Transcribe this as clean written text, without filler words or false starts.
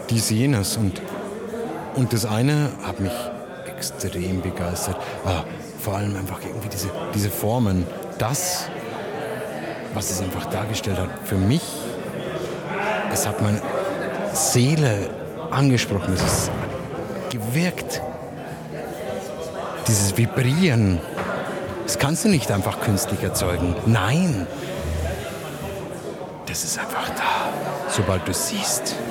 dies, jenes. Und das eine hat mich extrem begeistert. Vor allem einfach irgendwie diese Formen. Das, was es einfach dargestellt hat, für mich, es hat meine Seele angesprochen. Es ist gewirkt. Dieses Vibrieren, das kannst du nicht einfach künstlich erzeugen. Nein, das ist einfach da, sobald du es siehst.